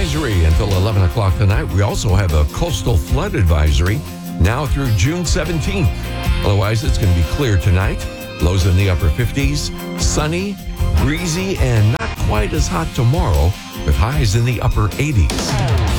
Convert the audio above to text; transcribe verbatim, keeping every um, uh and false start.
advisory until eleven o'clock tonight. We also have a coastal flood advisory now through June seventeenth. Otherwise, it's going to be clear tonight. Lows in the upper fifties, sunny, breezy, and not quite as hot tomorrow with highs in the upper eighties.